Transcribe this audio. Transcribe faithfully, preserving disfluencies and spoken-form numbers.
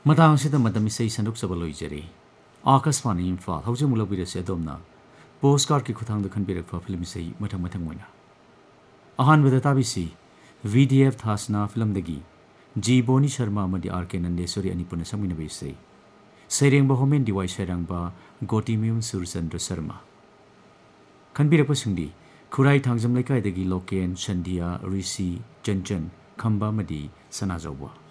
ꯃꯇꯥꯡꯁꯤꯗ ꯃꯇꯝ ꯏꯁꯩ ꯁꯟꯗꯣꯛꯆꯕ ꯂꯣꯏꯖꯔꯤ आकाशवाणी इम्फाल हौजꯤꯛ ꯑꯃꯨꯛ ꯂꯧꯕꯤꯔꯁꯤ ꯑꯗꯣꯝꯅ ꯄꯣꯁ ꯀꯥꯔꯗꯀꯤ ꯈꯨꯠꯊꯥꯡꯗ ꯈꯟꯕꯤꯔꯛꯄ ꯐꯤल्म ꯏꯁꯩ ꯃꯊꯪ ꯃꯊꯪ ꯑꯣꯏꯅ ꯑꯍꯥꯟꯕꯗ ꯇꯥꯕꯤꯁꯤ we D F ꯊꯥꯁꯅꯥ ꯐꯤल्ꯃꯗꯒꯤ G ꯕꯣꯅꯤ Sharma ꯑꯃꯗꯤ ꯑꯥꯔ ꯀꯦ ꯅꯟꯗꯦꯁꯣꯔꯤ ꯑꯅꯤ ꯄꯨꯟꯅ ꯁꯛꯃꯤꯟꯅꯕ ꯏꯁꯩ ꯁꯩꯔꯦꯡꯕ ꯍꯣꯃꯦꯟ ꯗꯤꯋꯥꯏ ꯁꯩꯔꯥꯡꯕ ꯒꯣꯇꯤꯃꯌꯨꯝ ꯁꯨꯔꯆꯟꯗ꯭ꯔ ꯁꯔꯃ ꯈꯟꯕꯤꯔꯛꯄꯁꯤꯡꯗꯤ ꯈꯨꯔꯥꯏ ꯊꯥꯡꯖꯝ ꯂꯩꯀꯥꯏꯗꯒꯤ ꯂꯣꯀꯦꯟ ꯁꯟꯙꯤꯌꯥ ꯔꯤꯁꯤ ꯆꯟꯆꯟ ꯈꯝꯕ ꯑꯃꯗꯤ ꯁꯅꯥꯖꯧꯕ